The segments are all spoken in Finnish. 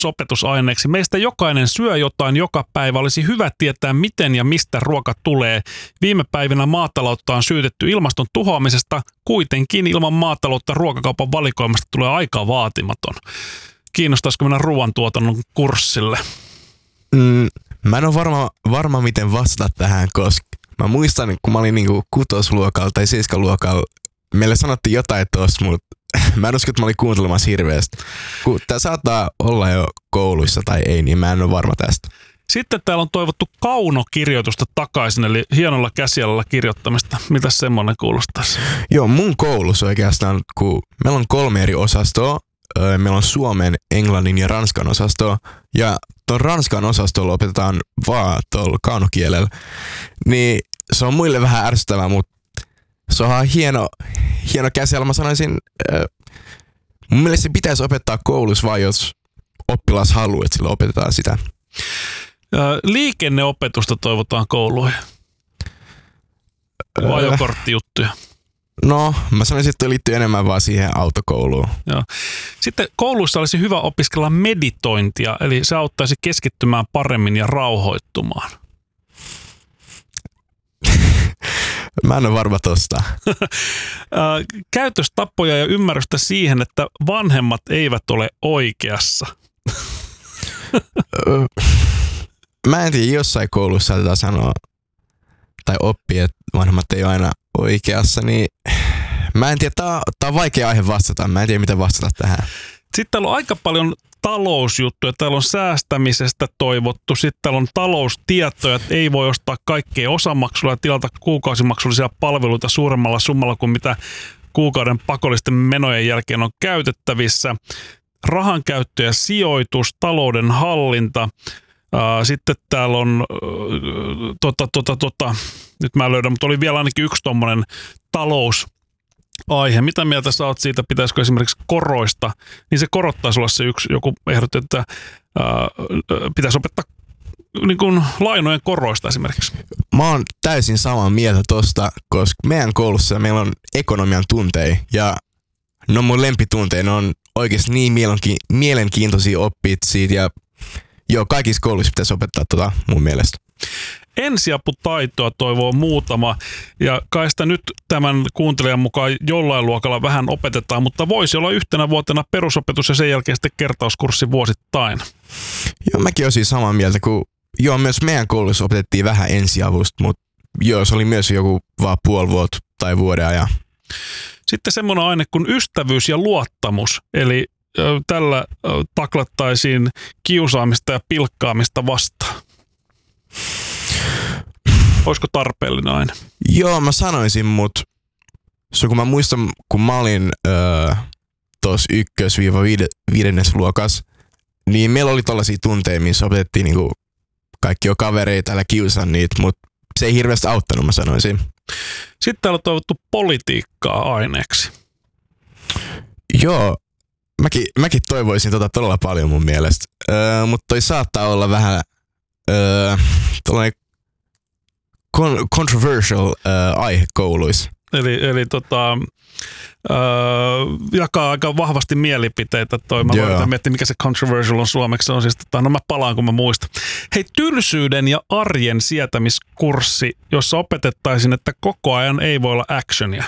opetusaineeksi. Meistä jokainen syö jotain joka päivä. Olisi hyvä tietää, miten ja mistä ruoka tulee. Viime päivinä maataloutta on syytetty ilmaston tuhoamisesta. Kuitenkin ilman maataloutta ruokakaupan valikoimasta tulee aika vaatimaton. Kiinnostaisiko mennä ruoantuotannon kurssille? Mä en ole varma, miten vastata tähän, koska mä muistan, kun mä olin niinku 6-luokalla tai 7-luokalla, meille sanottiin jotain tosta, mutta mä en usko, että mä olin kuuntelemassa hirveästi. Kun tää saattaa olla jo kouluissa tai ei, niin mä en ole varma tästä. Sitten täällä on toivottu kaunokirjoitusta takaisin, eli hienolla käsialalla kirjoittamista. Mitäs semmoinen kuulostaisi? Joo, mun koulussa oikeastaan, kun meillä on 3 eri osastoa. Meillä on suomen, englannin ja ranskan osastoa. Ja tuon ranskan osastolla opetetaan vaan tuolla kaunokielellä. Niin se on muille vähän ärsyttävää, mutta se on hieno käsiala. Mä sanoisin, mun mielestä se pitäisi opettaa koulussa vaan, jos oppilas haluaa, että sillä opetetaan sitä. Liikenneopetusta toivotaan kouluihin. Ajokorttijuttuja. No, mä sanoisin, että liittyy enemmän vaan siihen autokouluun. Joo. Sitten kouluissa olisi hyvä opiskella meditointia, eli se auttaisi keskittymään paremmin ja rauhoittumaan. Mä en ole varma tosta. Käytöstapoja ja ymmärrystä siihen, että vanhemmat eivät ole oikeassa. Mä en tiedä, jossain koulussa tätä sanoa tai oppia, että vanhemmat ei ole aina oikeassa, niin mä en tiedä, tää on vaikea aihe vastata. Mä en tiedä, miten vastata tähän. Sitten täällä on aika paljon talousjuttuja. Täällä on säästämisestä toivottu. Sitten täällä on taloustietoja, että ei voi ostaa kaikkea osamaksulla ja tilata kuukausimaksullisia palveluita suuremmalla summalla kuin mitä kuukauden pakollisten menojen jälkeen on käytettävissä. Rahankäyttö ja sijoitus, talouden hallinta. Sitten täällä on, nyt mä löydän, mutta oli vielä ainakin yksi tommonen talousaihe. Mitä mieltä sä oot siitä, pitäisikö esimerkiksi koroista, niin se korottaisi olla se yksi, joku ehdotti, että pitäisi opettaa niin kuin lainojen koroista esimerkiksi. Mä oon täysin samaa mieltä tosta, koska meidän koulussa meillä on ekonomian tunteja ja ne on mun lempitunteja, ne on oikeasti niin mielenkiintoisia oppia siitä ja joo, kaikissa kouluissa pitäisi opettaa mun mielestä. Ensiaputaitoa toivoo muutama, ja kai sitä nyt tämän kuuntelijan mukaan jollain luokalla vähän opetetaan, mutta voisi olla yhtenä vuotena perusopetus ja sen jälkeen sitten kertauskurssi vuosittain. Joo, mäkin olisin samaa mieltä, kun joo, myös meidän koulussa opetettiin vähän ensiavusta, mutta joo, se oli myös joku vaan puoli vuotta tai vuoden ajan. Sitten semmoinen aine kuin ystävyys ja luottamus, eli tällä taklattaisiin kiusaamista ja pilkkaamista vastaan. Olisiko tarpeellinen aine? Joo, mä sanoisin, mutta kun mä muistan, kun mä olin tuossa 1-5. luokas, niin meillä oli tollaisia tunteja, missä opetettiin niinku kaikki jo kavereita, älä kiusaa niitä, mutta se ei hirveästi auttanut, mä sanoisin. Sitten täällä on toivottu politiikkaa aineeksi. Joo, mäkin toivoisin todella paljon mun mielestä, mutta toi saattaa olla vähän tällainen controversial aihe kouluissa. Eli jakaa aika vahvasti mielipiteitä toi. Mä voin miettiä, mikä se controversial on suomeksi. Se on siis, no mä palaan, kun mä muistan. Hei, tylsyyden ja arjen sietämiskurssi, jossa opetettaisiin, että koko ajan ei voi olla actionia.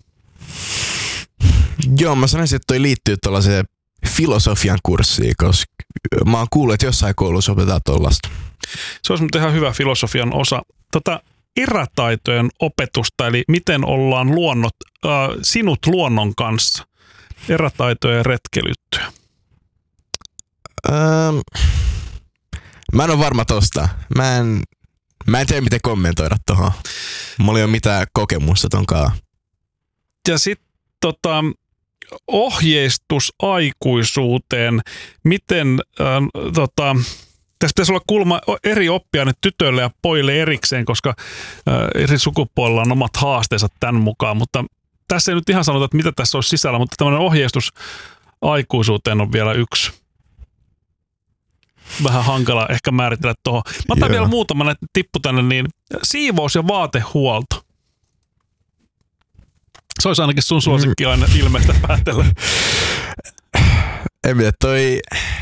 Joo, mä sanoisin, että toi liittyy tuollaiseen filosofian kurssiin, koska mä oon kuullut, että jossain koulussa opetetaan tollaista. Se olisi ihan hyvä filosofian osa. Erätaitojen opetusta, eli miten ollaan sinut luonnon kanssa. Erätaitoja ja retkelyttyä. Mä en ole varma tosta. Mä en tiedä, miten kommentoida tohon. Mulla ei ole mitään kokemusta tonkaan. Ja sitten ohjeistus aikuisuuteen. Miten tässä pitäisi olla kulma eri oppiaine tytöille ja pojille erikseen, koska eri sukupuolilla on omat haasteensa tämän mukaan. Mutta tässä ei nyt ihan sanota, että mitä tässä olisi sisällä, mutta tämmöinen ohjeistus aikuisuuteen on vielä yksi. Vähän hankala ehkä määritellä tuohon. Mä otan vielä muutama näitä tippu tänne, niin siivous ja vaatehuolto. Se olisi ainakin sun suosikki aina ilmeistä päätellä. En tiedä,